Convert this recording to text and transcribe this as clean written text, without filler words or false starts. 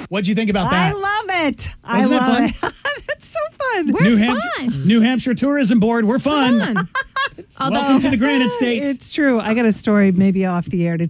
What'd you think about that? I love it. I Wasn't it love fun? it. That's so fun. We're fun. New Hampshire Tourism Board. We're fun. Fun. Welcome to the Granite State. It's true. I got a story maybe off the air to